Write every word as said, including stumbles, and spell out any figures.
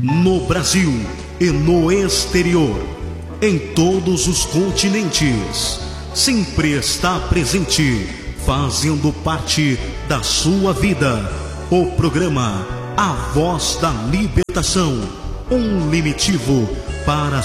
no Brasil e no exterior, em todos os continentes, sempre está presente, fazendo parte da sua vida. O programa A Voz da Libertação, um limitivo para